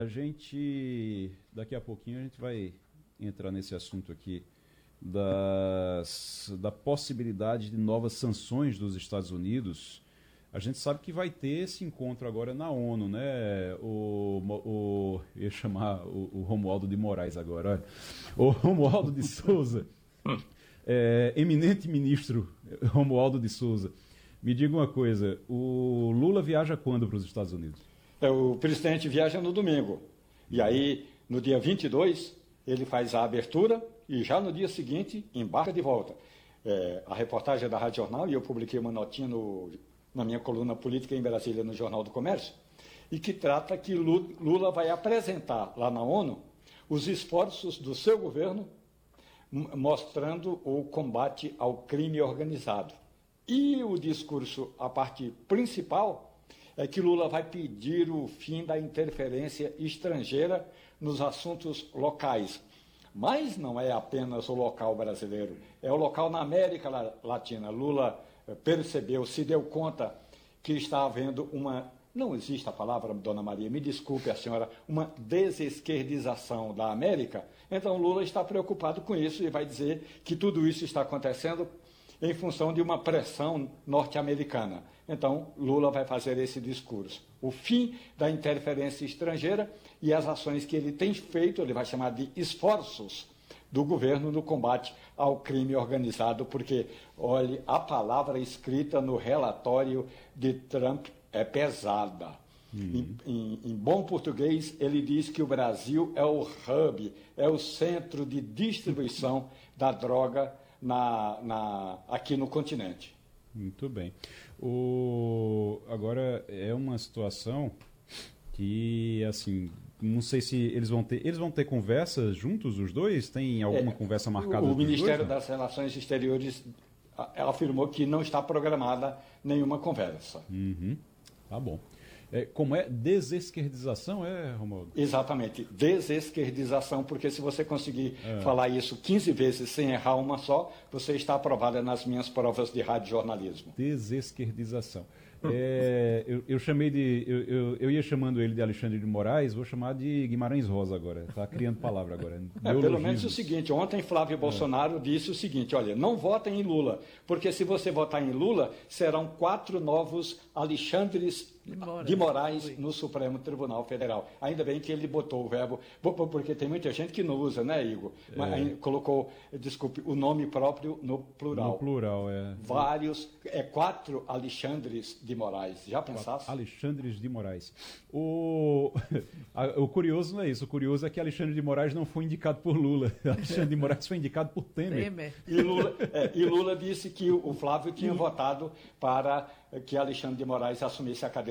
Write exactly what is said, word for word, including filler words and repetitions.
A gente, daqui a pouquinho, a gente vai entrar nesse assunto aqui das, da possibilidade de novas sanções dos Estados Unidos. A gente sabe que vai ter esse encontro agora na ONU, né? O, o, eu ia chamar o, o Romualdo de Moraes agora, olha. O Romualdo de Souza, é, eminente ministro Romualdo de Souza, me diga uma coisa, o Lula viaja quando para os Estados Unidos? É, o presidente viaja no domingo, e aí no dia vinte e dois ele faz a abertura e já no dia seguinte embarca de volta. É, a reportagem é da Rádio Jornal, e eu publiquei uma notinha no... na minha coluna Política em Brasília, no Jornal do Comércio, e que trata que Lula vai apresentar lá na ONU os esforços do seu governo mostrando o combate ao crime organizado. E o discurso, a parte principal, é que Lula vai pedir o fim da interferência estrangeira nos assuntos locais. Mas não é apenas o local brasileiro, é o local na América Latina. Lula percebeu, se deu conta que está havendo uma, não existe a palavra, dona Maria, me desculpe a senhora, uma desesquerdização da América. Então Lula está preocupado com isso e vai dizer que tudo isso está acontecendo em função de uma pressão norte-americana. Então Lula vai fazer esse discurso. O fim da interferência estrangeira e as ações que ele tem feito, ele vai chamar de esforços do governo no combate ao crime organizado, porque, olhe, a palavra escrita no relatório de Trump é pesada. Uhum. Em, em, em bom português, ele diz que o Brasil é o hub, é o centro de distribuição da droga na, na, aqui no continente. Muito bem. O, agora, é uma situação que, assim, não sei se eles vão ter, eles vão ter conversas juntos, os dois? Tem alguma é, conversa marcada? O, o Ministério dois, das Relações Exteriores afirmou que não está programada nenhuma conversa. Uhum. Tá bom. É, como é desesquerdização, é, Romualdo? Exatamente, desesquerdização, porque se você conseguir é. falar isso quinze vezes sem errar uma só, você está aprovada nas minhas provas de radiojornalismo. Desesquerdização. É, eu, eu chamei de. Eu, eu, eu ia chamando ele de Alexandre de Moraes, vou chamar de Guimarães Rosa agora. Está criando palavra agora. É, pelo menos o seguinte: ontem Flávio é. Bolsonaro disse o seguinte: olha, não votem em Lula, porque se você votar em Lula, serão quatro novos Alexandres de Moraes, de Moraes no Supremo Tribunal Federal. Ainda bem que ele botou o verbo, porque tem muita gente que não usa, né, Igor? É. Mas colocou, desculpe, o nome próprio no plural. No plural, é. Vários, é quatro Alexandres de Moraes. Já pensasse? Alexandres de Moraes. O, o curioso não é isso. O curioso é que Alexandre de Moraes não foi indicado por Lula. Alexandre de Moraes foi indicado por Temer. Temer. E, Lula, é, e Lula disse que o Flávio tinha votado para que Alexandre de Moraes assumisse a cadeira